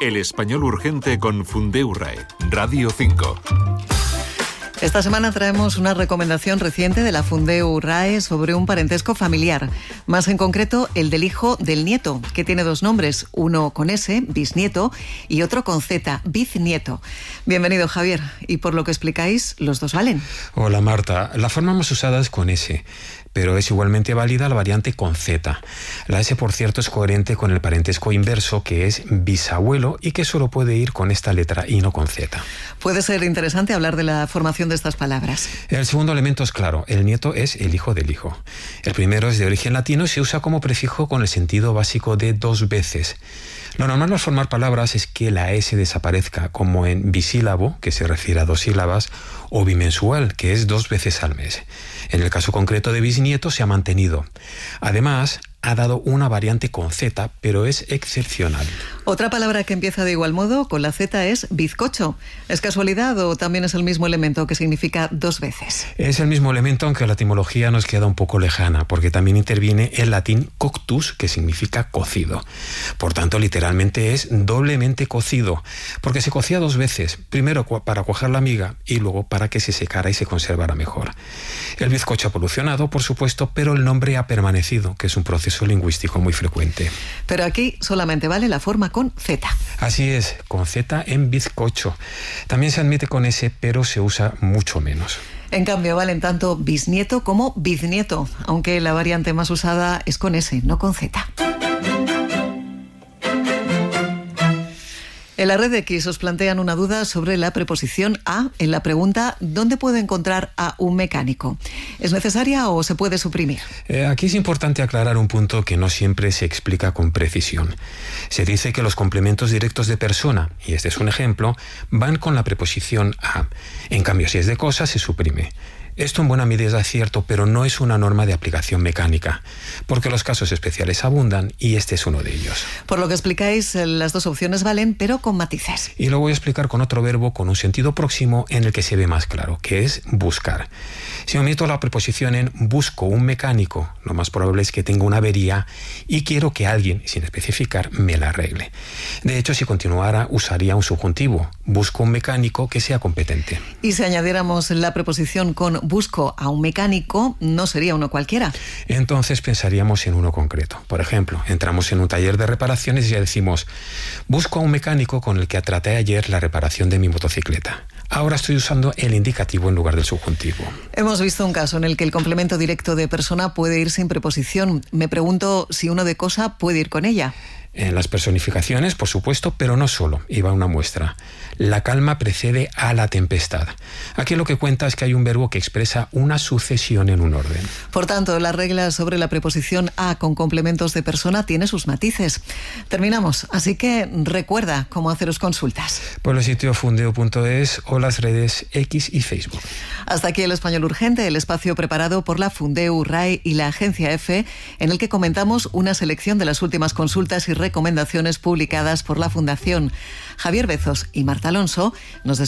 El español urgente con Fundeu RAE, Radio 5. Esta semana traemos una recomendación reciente de la Fundeu RAE sobre un parentesco familiar, más en concreto el del hijo del nieto, que tiene dos nombres, uno con S, bisnieto, y otro con Z, biznieto. Bienvenido, Javier, y por lo que explicáis, los dos valen. Hola, Marta. La forma más usada es con S, pero es igualmente válida la variante con Z. La S, por cierto, es coherente con el parentesco inverso, que es bisabuelo, y que solo puede ir con esta letra y no con Z. Puede ser interesante hablar de la formación de estas palabras. El segundo elemento es claro, el nieto es el hijo del hijo. El primero es de origen latino y se usa como prefijo con el sentido básico de dos veces. Lo normal al formar palabras es que la S desaparezca, como en bisílabo, que se refiere a dos sílabas, o bimensual, que es 2 veces al mes. En el caso concreto de bisnieto se ha mantenido. Además, ha dado una variante con Z, pero es excepcional. Otra palabra que empieza de igual modo con la Z es bizcocho. ¿Es casualidad o también es el mismo elemento que significa 2 veces? Es el mismo elemento, aunque la etimología nos queda un poco lejana, porque también interviene el latín coctus, que significa cocido. Por tanto, literalmente es doblemente cocido, porque se cocía 2 veces, primero para cuajar la miga y luego para que se secara y se conservara mejor. El bizcocho ha evolucionado, por supuesto, pero el nombre ha permanecido, que es un proceso lingüístico muy frecuente. Pero aquí solamente vale la forma con Z. Así es, con Z en bizcocho. También se admite con S, pero se usa mucho menos. En cambio, valen tanto bisnieto como biznieto, aunque la variante más usada es con S, no con Z. En la red X os plantean una duda sobre la preposición a en la pregunta ¿dónde puedo encontrar a un mecánico? ¿Es necesaria o se puede suprimir? Aquí es importante aclarar un punto que no siempre se explica con precisión. Se dice que los complementos directos de persona, y este es un ejemplo, van con la preposición a. En cambio, si es de cosa, se suprime. Esto en buena medida es cierto, pero no es una norma de aplicación mecánica, porque los casos especiales abundan y este es uno de ellos. Por lo que explicáis, las dos opciones valen, pero con matices. Y lo voy a explicar con otro verbo con un sentido próximo en el que se ve más claro, que es buscar. Si omito la preposición en busco un mecánico, lo más probable es que tenga una avería y quiero que alguien, sin especificar, me la arregle. De hecho, si continuara, usaría un subjuntivo. Busco un mecánico que sea competente. Y si añadiéramos la preposición con busco a un mecánico, no sería uno cualquiera. Entonces pensaríamos en uno concreto. Por ejemplo, entramos en un taller de reparaciones y ya decimos, busco a un mecánico con el que traté ayer la reparación de mi motocicleta. Ahora estoy usando el indicativo en lugar del subjuntivo. Hemos visto un caso en el que el complemento directo de persona puede ir sin preposición. Me pregunto si uno de cosa puede ir con ella. En las personificaciones, por supuesto, pero no solo. Y va una muestra. La calma precede a la tempestad. Aquí lo que cuenta es que hay un verbo que expresa una sucesión en un orden. Por tanto, la regla sobre la preposición a con complementos de persona tiene sus matices. Terminamos, así que recuerda cómo haceros consultas. Por el sitio fundeu.es o las redes X y Facebook. Hasta aquí el Español Urgente, el espacio preparado por la Fundeu RAE y la Agencia EFE, en el que comentamos una selección de las últimas consultas y recomendaciones publicadas por la Fundación. Javier Bezos y Marta Alonso nos